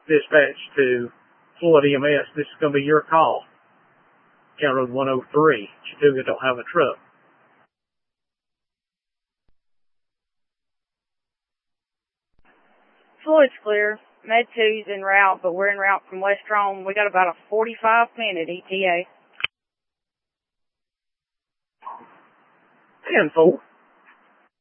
Dispatch to Floyd EMS, this is going to be your call. County Road 103. Chattooga don't have a truck. Floyd's clear. Med 2's en route, but we're en route from West Rome. We got about a 45-minute ETA. 10-4.